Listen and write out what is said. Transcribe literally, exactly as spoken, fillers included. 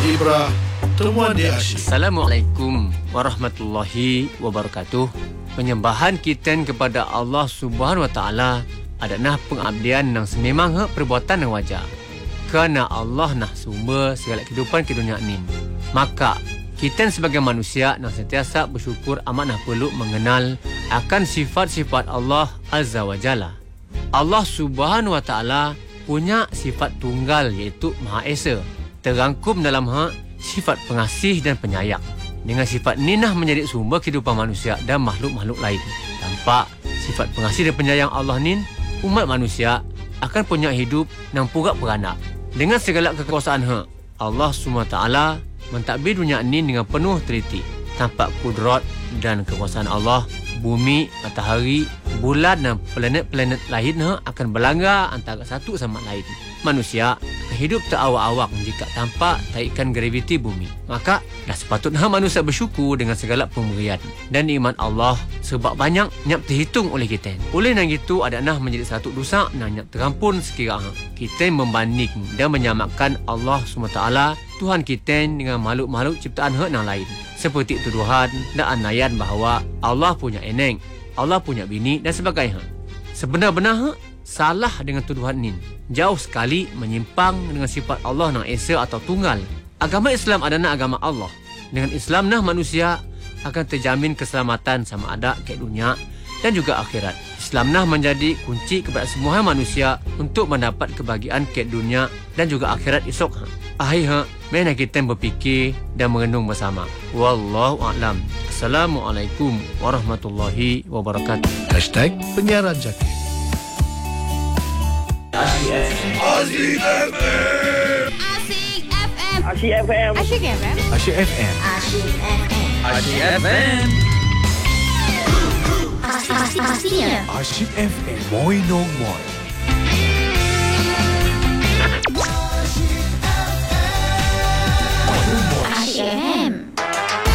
Ibrah, temuan dia asyik. Assalamualaikum warahmatullahi wabarakatuh. Penyembahan kita kepada Allah Subhanahu Wa Taala adalah pengabdian yang sememang perbuatan yang wajar. Kerana Allah nah sumber segala kehidupan ke dunia ini. Maka kita sebagai manusia yang sentiasa bersyukur amat nah perlu mengenal akan sifat-sifat Allah Azza wa Jalla. Allah Subhanahu Wa Taala punya sifat tunggal iaitu Maha Esa. Terangkum dalam hak sifat pengasih dan penyayang. Dengan sifat ni nah menjadi sumber kehidupan manusia dan makhluk-makhluk lain. Tanpa sifat pengasih dan penyayang Allah ni, umat manusia akan punya hidup yang purak beranak. Dengan segala kekuasaan hak, Allah subhanahu wa taala mentadbir dunia ini dengan penuh teliti. Tanpa kudrat dan kekuasaan Allah, bumi, matahari, bulan dan planet-planet lain hak akan berlanggar antara satu sama lain. Manusia hidup terawak-awak jika tanpa tarikan graviti bumi. Maka dah sepatutnya manusia bersyukur dengan segala pemberian dan nikmat Allah sebab banyak nyap terhitung oleh kita. Oleh yang itu adalah menjadi satu dosa yang nyap terampun sekiranya kita membanding dan menyamakan Allah subhanahu wa taala Tuhan kita dengan makhluk-makhluk ciptaan hak yang lain. Seperti tuduhan dan anayan bahawa Allah punya eneng, Allah punya bini dan sebagainya. Sebenar-benar salah dengan tuduhan ini. Jauh sekali menyimpang dengan sifat Allah yang Esa atau tunggal. Agama Islam adalah agama Allah. Dengan Islam nah manusia akan terjamin keselamatan sama ada ke dunia dan juga akhirat. Islam nah menjadi kunci kepada semua manusia untuk mendapat kebahagiaan ke dunia dan juga akhirat esok. Akhirnya, mari kita berfikir dan merenung bersama. Wallahu a'lam. Assalamualaikum warahmatullahi wabarakatuh. Hashtag penyiaran jati. Asyik F M. Asyik F M. Asyik F M. Asyik F M. Asyik F M. Asyik F M. Asyik F M. Asyik Asyik Asyik F M. Moi Nong Moi.